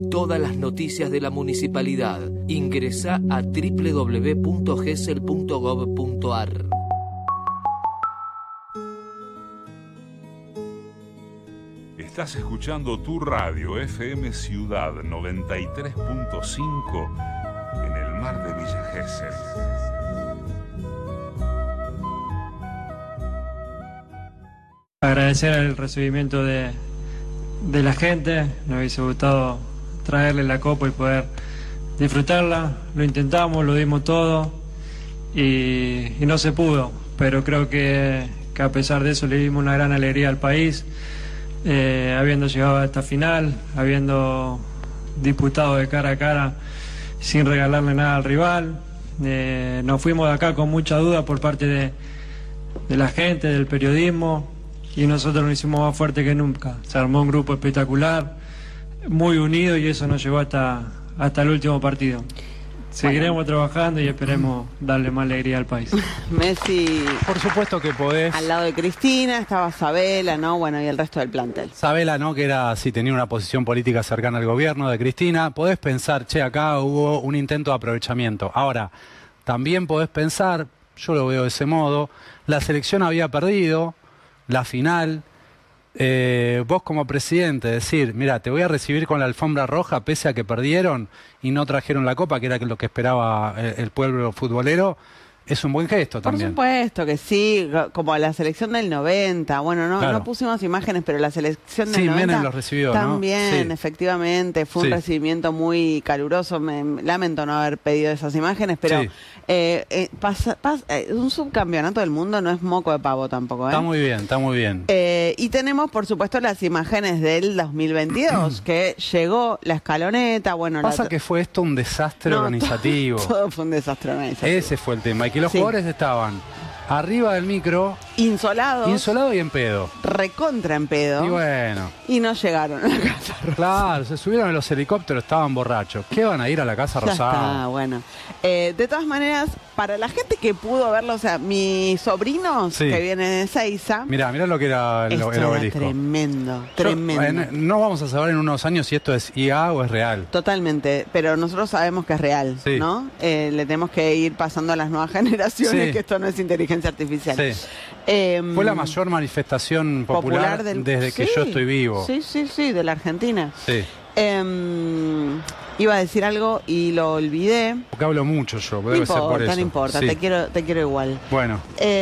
Todas las noticias de la municipalidad. Ingresá a www.gesell.gov.ar. Estás escuchando tu radio FM Ciudad 93.5 en el mar de Villa Gesell. Agradecer el recibimiento de la gente. Nos hubiese gustado traerle la copa y poder disfrutarla. Lo intentamos, lo dimos todo y no se pudo, pero creo que a pesar de eso le dimos una gran alegría al país, habiendo llegado a esta final, habiendo disputado de cara a cara sin regalarle nada al rival. Nos fuimos de acá con mucha duda por parte de la gente, del periodismo, y nosotros nos hicimos más fuerte que nunca. Se armó un grupo espectacular, muy unido, y eso nos llevó hasta el último partido. Seguiremos trabajando y esperemos darle más alegría al país. Messi, por supuesto que podés. Al lado de Cristina estaba Sabela, ¿no? Bueno, y el resto del plantel. Sabela, ¿no? Que era, sí, tenía una posición política cercana al gobierno de Cristina. Podés pensar, che, acá hubo un intento de aprovechamiento. Ahora, también podés pensar, yo lo veo de ese modo, la selección había perdido la final. Vos como presidente decir, mira, te voy a recibir con la alfombra roja pese a que perdieron y no trajeron la copa, que era lo que esperaba el pueblo futbolero, es un buen gesto también. Por supuesto que sí, como la selección del 90, bueno, no pusimos imágenes, pero la selección del 90 Menem los recibió, también, ¿no? Efectivamente, fue un recibimiento muy caluroso. Lamento no haber pedido esas imágenes, pero un subcampeonato del mundo no es moco de pavo tampoco, ¿eh? Está muy bien, está muy bien. Y tenemos, por supuesto, las imágenes del 2022, que llegó la escaloneta, bueno... Pasa que fue esto un desastre organizativo. Todo fue un desastre organizativo. Ese fue el tema. Y que los jugadores estaban arriba del micro, insolados y en pedo. Recontra en pedo. Y bueno. Y no llegaron a la Casa Rosada. Claro, se subieron a los helicópteros, estaban borrachos. ¿Qué van a ir a la Casa Rosada? Ah, bueno. De todas maneras, para la gente que pudo verlo, o sea, mis sobrinos que vienen de Ezeiza. Mirá lo que era el obelisco. Tremendo. No vamos a saber en unos años si esto es IA o es real. Totalmente, pero nosotros sabemos que es real, ¿no? Le tenemos que ir pasando a las nuevas generaciones que esto no es inteligencia artificial. Fue la mayor manifestación popular desde que yo estoy vivo. Sí, de la Argentina. Sí. Iba a decir algo y lo olvidé. Porque hablo mucho yo, debe ser por eso. No importa, te quiero igual. Bueno.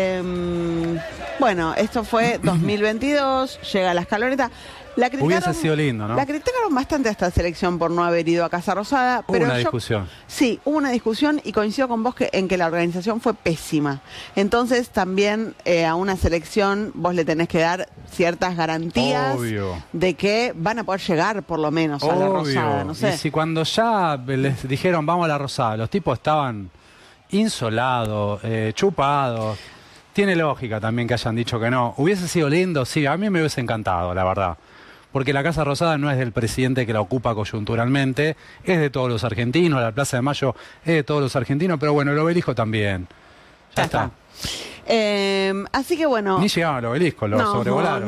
Bueno, esto fue 2022, llega la escaloneta. Hubiese sido lindo, ¿no? La criticaron bastante a esta selección por no haber ido a Casa Rosada. Hubo una discusión. Sí, hubo una discusión y coincido con vos en que la organización fue pésima. Entonces también a una selección vos le tenés que dar ciertas garantías de que van a poder llegar por lo menos a la Rosada, no sé. Y si cuando ya les dijeron vamos a la Rosada, los tipos estaban insolados, chupados. Tiene lógica también que hayan dicho que no. Hubiese sido lindo, sí, a mí me hubiese encantado, la verdad. Porque la Casa Rosada no es del presidente que la ocupa coyunturalmente, es de todos los argentinos, la Plaza de Mayo es de todos los argentinos, pero bueno, el obelisco también. Ya está. Así que bueno... Ni llegaban al obelisco, lo sobrevolaron.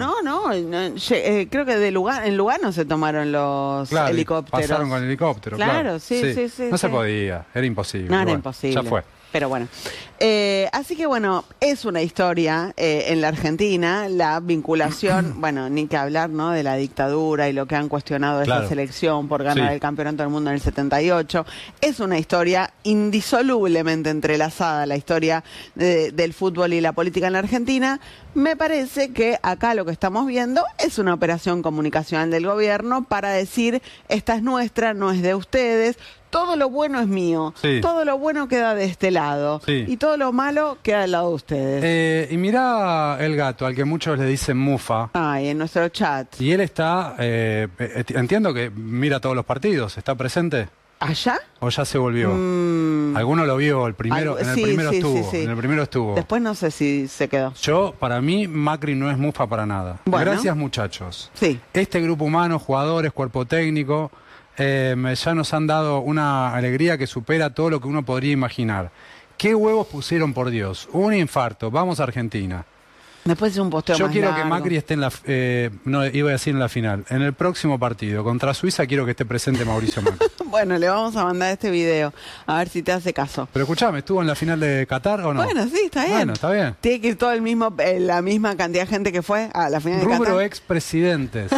Creo que en Lugano se tomaron los helicópteros. Pasaron con el helicóptero, claro. Sí. No se podía, era imposible. No, era imposible. Ya fue. Pero bueno, así que bueno, es una historia en la Argentina, la vinculación, bueno, ni que hablar, ¿no?, de la dictadura y lo que han cuestionado de esta selección por ganar el campeonato del mundo en el 78. Es una historia indisolublemente entrelazada, la historia del fútbol y la política en la Argentina. Me parece que acá lo que estamos viendo es una operación comunicacional del gobierno para decir, esta es nuestra, no es de ustedes. Todo lo bueno es mío, todo lo bueno queda de este lado y todo lo malo queda del lado de ustedes. Y mirá el gato, al que muchos le dicen Mufa. Ay, en nuestro chat. Y él está, entiendo que mira todos los partidos, ¿está presente? ¿Allá? ¿O ya se volvió? Alguno lo vio, el primero, en el primero estuvo. Después no sé si se quedó. Para mí, Macri no es Mufa para nada. Bueno. Gracias, muchachos. Sí. Este grupo humano, jugadores, cuerpo técnico... ya nos han dado una alegría que supera todo lo que uno podría imaginar. ¿Qué huevos pusieron, por Dios? Un infarto, vamos a Argentina. Después es un posteo Yo más quiero largo. que Macri esté en la... no, iba a decir en la final. En el próximo partido contra Suiza quiero que esté presente Mauricio Macri. Bueno, le vamos a mandar este video, a ver si te hace caso. Pero escuchame, ¿estuvo en la final de Qatar o no? Bueno, sí, está bien. Bueno, está bien. Tiene que ir todo el mismo, la misma cantidad de gente que fue a la final de Rubro Qatar. expresidentes.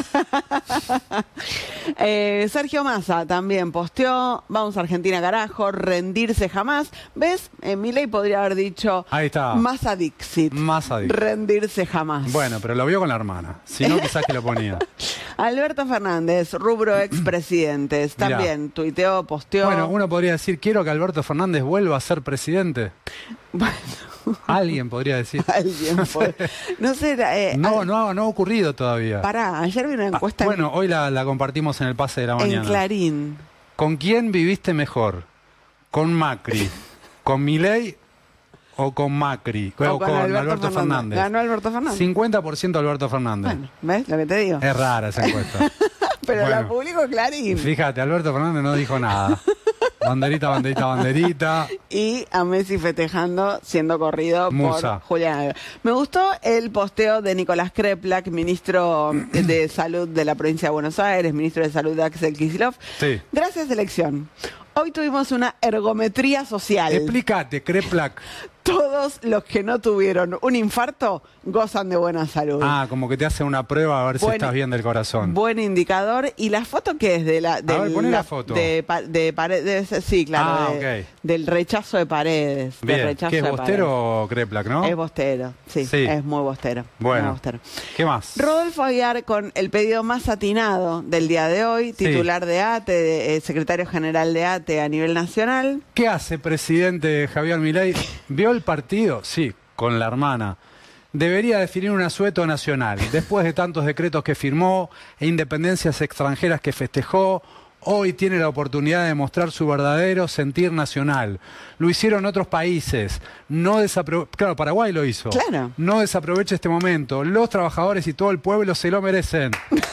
Sergio Massa también posteó, vamos a Argentina carajo, rendirse jamás. ¿Ves? Milei podría haber dicho, Ahí está. Massa Dixit, Massa Dixit. rendirse jamás. Bueno, pero lo vio con la hermana. Si no, quizás que lo ponía. Alberto Fernández, rubro expresidentes, Mirá. también tuiteó, posteó. Bueno, uno podría decir, quiero que Alberto Fernández vuelva a ser presidente. Bueno, Alguien podría decir. alguien fue. No sé, No ha ocurrido todavía. pará, ayer vi una encuesta Bueno, hoy la compartimos en el pase de la en mañana. Clarín. ¿Con quién viviste mejor? ¿Con Macri? ¿Con Milei o con Macri? O con Alberto Fernández. Ganó Alberto Fernández. 50% Alberto Fernández. Bueno, ¿ves lo que te digo? Es rara esa encuesta. Pero la bueno. publicó Clarín. Fíjate, Alberto Fernández no dijo nada. Banderita, banderita, banderita. Y a Messi festejando, siendo corrido Musa. por Julián Álvarez. Me gustó el posteo de Nicolás Kreplak, ministro de Salud de la provincia de Buenos Aires, ministro de Salud de Axel Kicillof. Sí. Gracias, elección. Hoy tuvimos una ergometría social. Explícate, Kreplak. Todos los que no tuvieron un infarto gozan de buena salud. Ah, como que te hace una prueba a ver si Buen- estás bien del corazón. Buen indicador. ¿Y la foto qué es? poné la foto. De Paredes, sí, claro. Ah, de- ok. Del rechazo de Paredes. del Bien, rechazo ¿qué es de Bostero o Kreplak, no? Es bostero, sí, Sí. es muy bostero. Bueno. muy bostero. ¿Qué más? Rodolfo Aguiar con el pedido más atinado del día de hoy, Sí. titular de ATE, secretario general de ATE a nivel nacional. ¿Qué hace presidente Javier Milei? ¿Vio el partido? Sí, con la hermana. Debería definir un asueto nacional. Después de tantos decretos que firmó e independencias extranjeras que festejó, hoy tiene la oportunidad de mostrar su verdadero sentir nacional. Lo hicieron otros países. Claro, Paraguay lo hizo. Claro. No desaproveche este momento. Los trabajadores y todo el pueblo se lo merecen.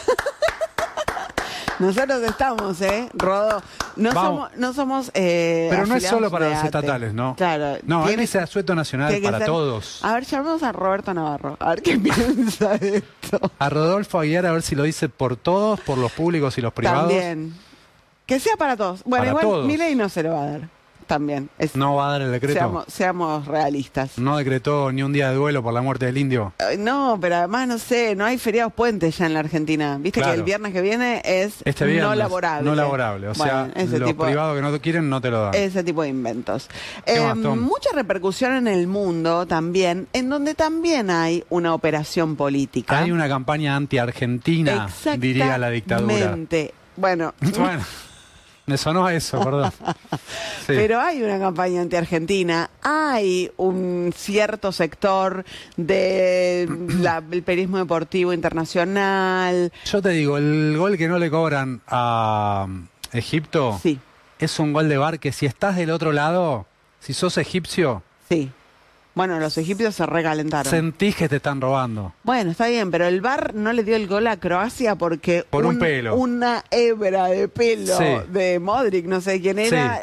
Nosotros estamos, Rodo. Vamos. No somos Pero no es afiliados solo para de los ATE. estatales, ¿no? Claro. No, tiene- ese asueto nacional tiene que para ser- todos. A ver, llamemos a Roberto Navarro, a ver qué piensa de esto. A Rodolfo Aguiar a ver si lo dice por todos, por los públicos y los privados. También. Que sea para todos. Bueno, Para igual todos. Milei no se lo va a dar. También. No va a dar el decreto. Seamos realistas. No decretó ni un día de duelo por la muerte del indio. No, pero además no sé, no hay feriados puentes ya en la Argentina. Viste Claro. que el viernes que viene es Este viernes, no laborable. No laborable. O sea, Bueno, ese los tipo- privados que no te quieren no te lo dan. Ese tipo de inventos. ¿Qué más, Tom? Mucha repercusión en el mundo también, en donde también hay una operación política. Hay una campaña anti-argentina, diría la dictadura. Exactamente. Bueno, Bueno, me sonó a eso, perdón. Sí. pero hay una campaña anti-argentina, hay un cierto sector del periodismo deportivo internacional. Yo te digo, el gol que no le cobran a Egipto Sí, es un gol de VAR que si estás del otro lado, si sos egipcio, sí. Bueno, los egipcios se recalentaron. sentís que te están robando. Bueno, está bien, pero el VAR no le dio el gol a Croacia porque Por un pelo. una hebra de pelo Sí. de Modric, no sé quién era,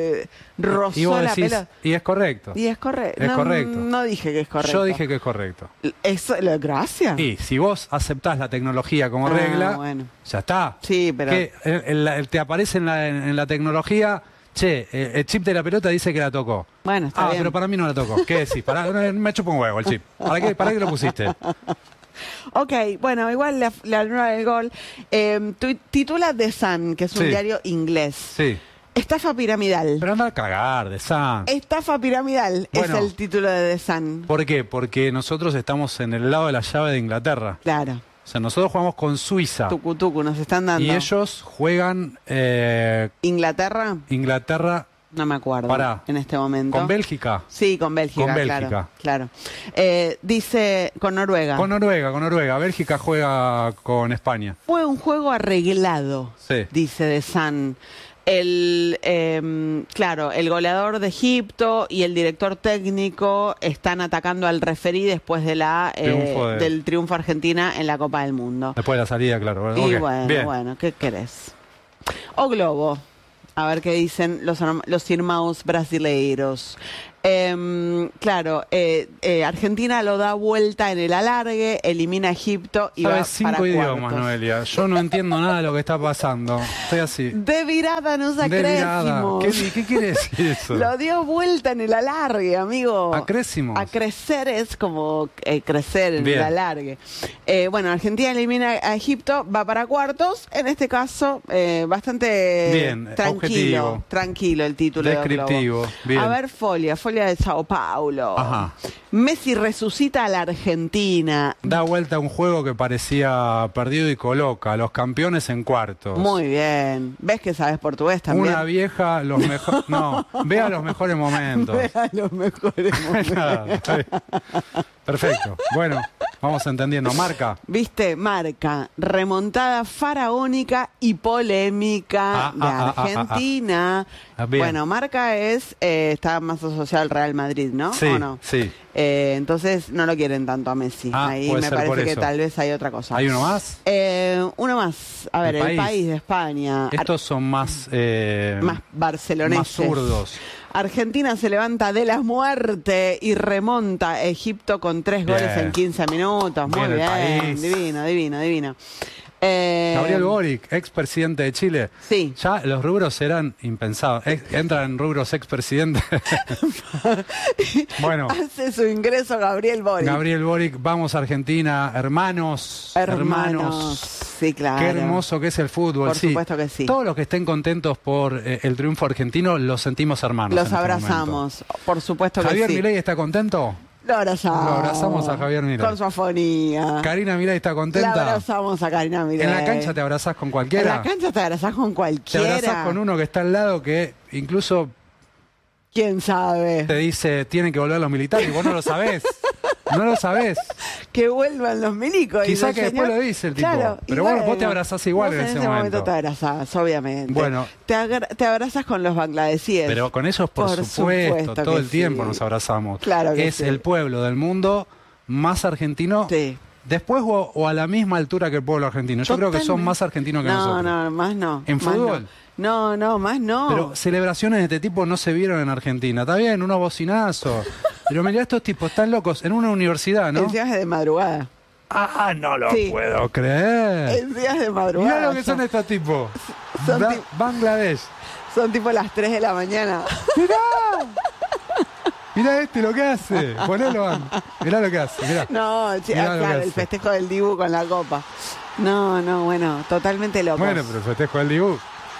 rozó Y vos la decís, pelota. y es correcto. Y es correcto. Es correcto. No dije que es correcto. Yo dije que es correcto. ¿Eso, lo de Croacia? Y si vos aceptás la tecnología como Ah, regla, bueno. ya está. Sí, pero... Que te aparece en la tecnología, che, el chip de la pelota dice que la tocó. Bueno, está bien. Pero para mí no la tocó. ¿Qué decís? Me chupa un huevo el chip. ¿Para qué lo pusiste? Ok, bueno, igual la anula del gol. Titula The Sun, que es un Sí. diario inglés. Sí. Estafa piramidal. Pero anda a cagar, de San. Estafa piramidal Bueno. es el título de The Sun. ¿Por qué? Porque nosotros estamos en el lado de la llave de Inglaterra. Claro. O sea, nosotros jugamos con Suiza. Tucu, nos están dando. Y ellos juegan ¿Inglaterra? Inglaterra No me acuerdo Pará. en este momento. con Bélgica. Sí, con Bélgica. Con Bélgica. Claro. Dice con Noruega. Con Noruega. Bélgica juega con España. Fue un juego arreglado, Sí. dice The Sun. Claro, el goleador de Egipto y el director técnico están atacando al referí después de del triunfo Argentina en la Copa del Mundo. Después de la salida, claro. Y Ok, bueno, bien. bueno, ¿qué querés? O Globo. A ver qué dicen los irmãos brasileiros. Claro, Argentina lo da vuelta en el alargue, elimina a Egipto y va para 5 idiomas, cuartos. Noelia. Yo no entiendo nada de lo que está pasando. Estoy así. De virada nos De virada. acrécimos. ¿Qué quiere decir eso? Lo dio vuelta en el alargue, amigo. Acrécimos. A crecer es como crecer en Bien. el alargue. Bueno, Argentina elimina a Egipto, va para cuartos. En este caso, bastante Bien, objetivo. Tranquilo el título. Descriptivo. Globo. Bien. A ver, folia de Sao Paulo. Ajá. Messi resucita a la Argentina. Da vuelta a un juego que parecía perdido y coloca a los campeones en cuartos. Muy bien. ¿Ves que sabes portugués también? Una vieja, los mejores... No, vea los mejores momentos. Vea los mejores momentos. Nada, está bien. Perfecto. Bueno, vamos entendiendo. Marca. Viste, marca, remontada faraónica y polémica de Argentina. Bueno, marca está más asociado al Real Madrid, ¿no? Sí, ¿O no? sí. Entonces no lo quieren tanto a Messi. Ahí puede me ser por parece que eso. tal vez hay otra cosa. ¿Hay uno más? Uno más. A ver, el país de España. Estos son más barceloneses. más zurdos. Argentina se levanta de la muerte y remonta a Egipto con 3 goles en 15 minutos. Muy Bien el bien. país. Divino. Gabriel Boric, expresidente de Chile. Sí. Ya los rubros eran impensados. Entran en rubros expresidente. Bueno. Hace su ingreso Gabriel Boric. Gabriel Boric, vamos a Argentina, hermanos. Sí, claro. Qué hermoso que es el fútbol. Por supuesto que sí. Todos los que estén contentos por el triunfo argentino, los sentimos hermanos. Los abrazamos, por supuesto que sí. ¿Javier Milei está contento? Lo abrazamos. Lo abrazamos a Javier Milei. Con su afonía. ¿Karina Milei está contenta? La abrazamos a Karina Milei. ¿En la cancha te abrazás con cualquiera? En la cancha te abrazás con cualquiera. Te abrazás con uno que está al lado que incluso... ¿Quién sabe? Te dice, tienen que volver los militares y vos no lo sabés. No lo sabés. Que vuelvan los milicos. Quizá que después lo dice el tipo. Claro, pero bueno, vos te abrazás igual en ese momento. Te abrazás, obviamente. Bueno. Te abrazás con los bangladesíes. Pero con ellos, por supuesto todo el tiempo nos abrazamos. Claro que es el pueblo del mundo más argentino. Sí. Después o a la misma altura que el pueblo argentino. Yo creo que son más argentinos que nosotros. No, más no. ¿En fútbol? No, más no. Pero celebraciones de este tipo no se vieron en Argentina. Está bien, unos bocinazos. Pero mirá, estos tipos están locos en una universidad, ¿no? En días de madrugada. No lo puedo creer. En días de madrugada. Mirá lo que son estos tipos. Son Bangladesh. Son tipo las 3 de la mañana. Mirá lo que hace. Ponelo, mirá lo que hace. Mirá. No, claro, el festejo del Dibu con la copa. No, bueno, totalmente locos. Bueno, pero el festejo del Dibu.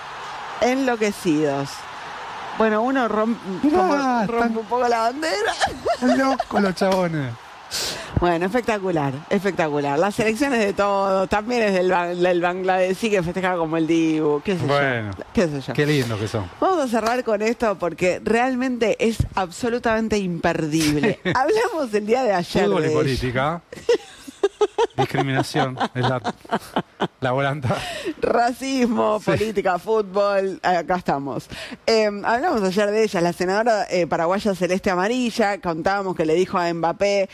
Enloquecidos. Bueno, uno rompe un poco la bandera. Están locos los chabones. Bueno, espectacular. Las elecciones de todos, también es del Bangladesí que festeja como el Dibu, qué sé yo. Qué lindos que son. Vamos a cerrar con esto porque realmente es absolutamente imperdible. Hablamos el día de ayer Fútbol de y política. Discriminación es la volanta. Racismo, política, fútbol, acá estamos. Hablamos ayer de ella, la senadora paraguaya Celeste Amarilla, contábamos que le dijo a Mbappé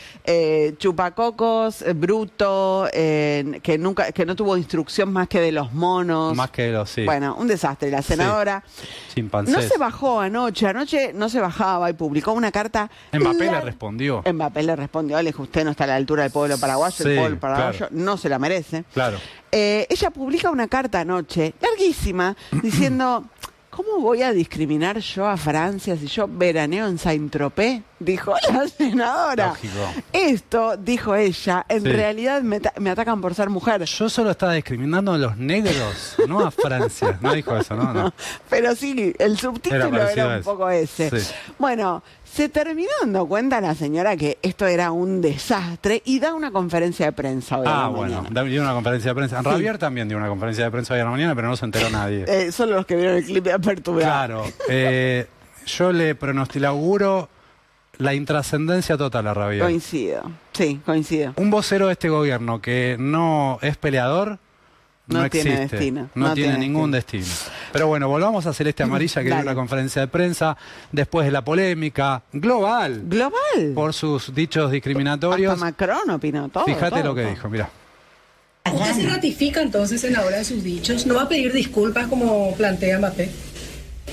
chupacocos, bruto, que no tuvo instrucción más que de los monos. Más que de los, sí. Bueno, un desastre. La senadora chimpancés. no se bajó anoche no se bajaba y publicó una carta. Mbappé le respondió. Mbappé le respondió, le dijo, usted no está a la altura del pueblo paraguayo, el pueblo paraguayo no se la merece. Claro. Ella publica una carta anoche, larguísima, diciendo, ¿cómo voy a discriminar yo a Francia si yo veraneo en Saint-Tropez? Dijo la senadora. Lógico. Esto, dijo ella, en realidad me atacan por ser mujer. Yo solo estaba discriminando a los negros, no a Francia. No dijo eso, ¿no? Pero sí, el subtítulo era un poco ese. Sí. Bueno, se terminó dando cuenta la señora que esto era un desastre y da una conferencia de prensa hoy a la mañana. Dio una conferencia de prensa. Ravier también dio una conferencia de prensa hoy a la mañana, pero no se enteró nadie. Solo los que vieron el clip de apertura. Claro. Yo le auguro la intrascendencia total a Ravier. Coincido. Un vocero de este gobierno que no es peleador no tiene existe. destino. No tiene ningún destino. Pero bueno, volvamos a Celeste Amarilla, que dio una conferencia de prensa después de la polémica global. Por sus dichos discriminatorios. Hasta Macron opinó todo. Fíjate lo que dijo, mirá. ¿Usted se ratifica entonces, senadora, de sus dichos? ¿No va a pedir disculpas como plantea Mbappé?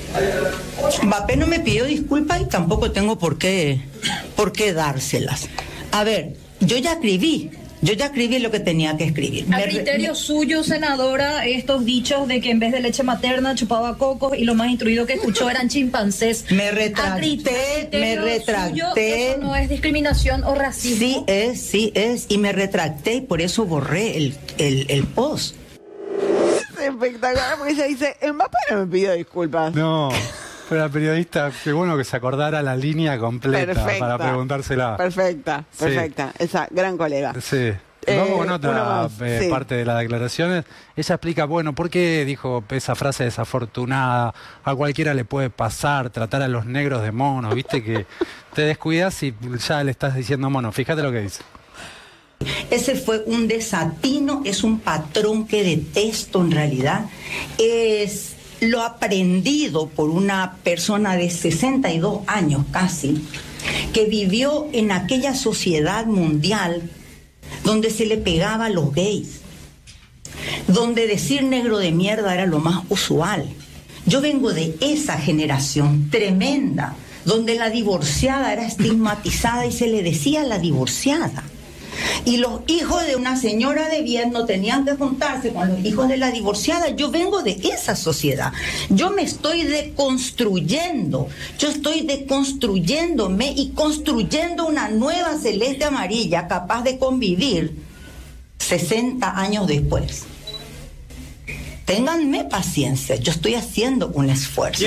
Mbappé no me pidió disculpas y tampoco tengo por qué dárselas. A ver, yo ya escribí lo que tenía que escribir. A criterio suyo, senadora, estos dichos de que en vez de leche materna chupaba cocos y lo más instruido que escuchó eran chimpancés. Me retracté. Suyo, ¿eso no es discriminación o racismo? Sí es, y me retracté y por eso borré el post. Es espectacular porque ella dice, Mbappé no me pidió disculpas. No, pero la periodista, qué bueno que se acordara la línea completa para preguntársela. Perfecta, esa gran colega. Sí. Vamos con otra parte de las declaraciones. Ella explica, bueno, ¿por qué dijo esa frase desafortunada? A cualquiera le puede pasar, tratar a los negros de monos, viste que te descuidas y ya le estás diciendo mono. Fíjate lo que dice. Ese fue un desatino, es un patrón que detesto en realidad. Es lo aprendido por una persona de 62 años casi, que vivió en aquella sociedad mundial donde se le pegaba a los gays, donde decir negro de mierda era lo más usual. Yo vengo de esa generación tremenda, donde la divorciada era estigmatizada y se le decía la divorciada. Y los hijos de una señora de bien no tenían que juntarse con los hijos de la divorciada. Yo vengo de esa sociedad. Yo me estoy deconstruyendo. Yo estoy deconstruyéndome y construyendo una nueva celeste amarilla capaz de convivir 60 años después. Ténganme paciencia. Yo estoy haciendo un esfuerzo.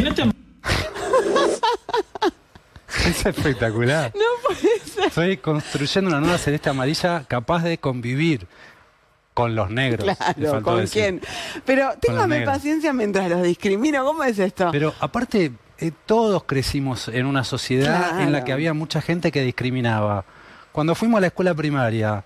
Es espectacular. No puede ser. Estoy construyendo una nueva celeste amarilla capaz de convivir con los negros. Claro, ¿con quién? Pero téngame paciencia mientras los discrimino. ¿Cómo es esto? Pero aparte, todos crecimos en una sociedad en la que había mucha gente que discriminaba. Cuando fuimos a la escuela primaria,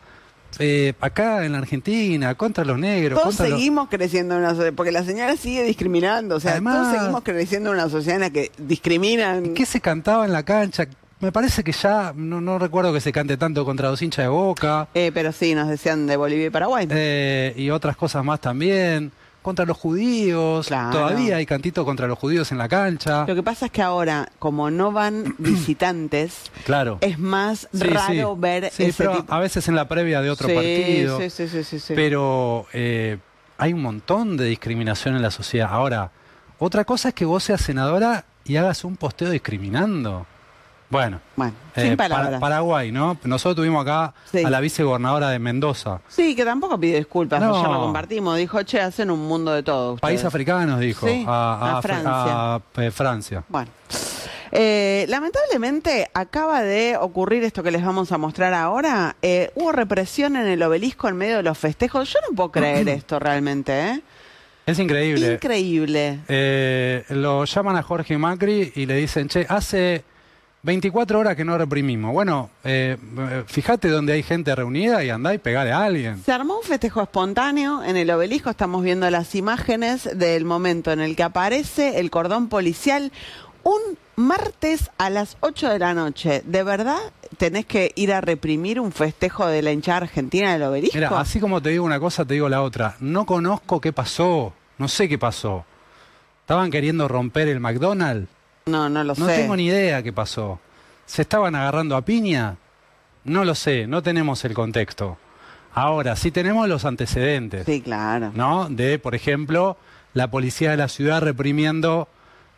acá en la Argentina, contra los negros. Todos seguimos creciendo en una sociedad, porque la señora sigue discriminando. O sea, además, todos seguimos creciendo en una sociedad en la que discriminan. ¿Qué se cantaba en la cancha? Me parece que ya, no recuerdo que se cante tanto contra los hinchas de Boca. Pero sí, nos decían de Bolivia y Paraguay. Y otras cosas más también. Contra los judíos. Claro. Todavía hay cantito contra los judíos en la cancha. Lo que pasa es que ahora, como no van visitantes, claro, es más raro ver ese pero tipo. A veces en la previa de otro partido. Sí. Pero hay un montón de discriminación en la sociedad. Ahora, otra cosa es que vos seas senadora y hagas un posteo discriminando. Bueno, sin palabras. Paraguay, ¿no? Nosotros tuvimos acá a la vicegobernadora de Mendoza. Sí, que tampoco pidió disculpas, ayer lo compartimos. Dijo, che, hacen un mundo de todo ustedes. Países africanos, dijo, a Francia. Francia. Bueno. Lamentablemente acaba de ocurrir esto que les vamos a mostrar ahora. Hubo represión en el Obelisco en medio de los festejos. Yo no puedo creer esto realmente, ¿eh? Es increíble. Increíble. Lo llaman a Jorge Macri y le dicen, che, hace 24 horas que no reprimimos. Bueno, fíjate donde hay gente reunida y andá y pegale a alguien. Se armó un festejo espontáneo en el Obelisco. Estamos viendo las imágenes del momento en el que aparece el cordón policial. Un martes a las 8 de la noche. ¿De verdad tenés que ir a reprimir un festejo de la hinchada argentina del Obelisco? Mira, así como te digo una cosa, te digo la otra. No conozco qué pasó. No sé qué pasó. ¿Estaban queriendo romper el McDonald's? No lo sé. No tengo ni idea qué pasó. ¿Se estaban agarrando a piña? No lo sé, no tenemos el contexto. Ahora, sí tenemos los antecedentes. Sí, claro. ¿No? De, por ejemplo, la policía de la ciudad reprimiendo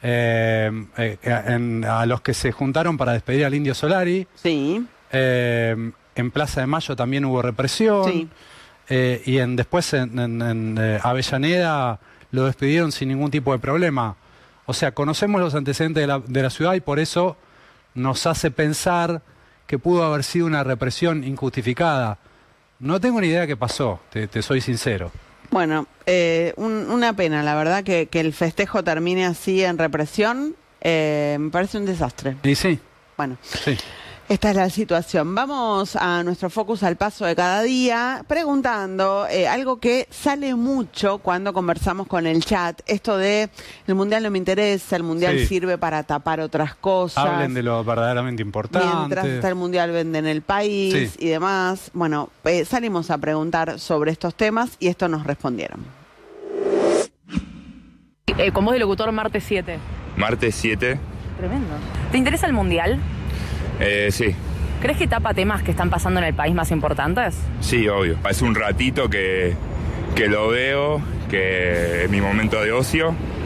a los que se juntaron para despedir al Indio Solari. Sí. En Plaza de Mayo también hubo represión. Sí. Y después en Avellaneda lo despidieron sin ningún tipo de problema. O sea, conocemos los antecedentes de la ciudad y por eso nos hace pensar que pudo haber sido una represión injustificada. No tengo ni idea qué pasó, te soy sincero. Bueno, una pena, la verdad, que el festejo termine así en represión. Me parece un desastre. Y sí. Bueno. Sí. Esta es la situación. Vamos a nuestro Focus al paso de cada día, preguntando algo que sale mucho cuando conversamos con el chat. Esto de el Mundial no me interesa, el Mundial sirve para tapar otras cosas. Hablen de lo verdaderamente importante. Mientras está el Mundial venden el país y demás. Bueno, salimos a preguntar sobre estos temas y esto nos respondieron. Con voz de locutor martes 7. Martes 7. Tremendo. ¿Te interesa el Mundial? Sí. ¿Crees que tapa temas que están pasando en el país más importantes? Sí, obvio. Hace un ratito que lo veo, que es mi momento de ocio.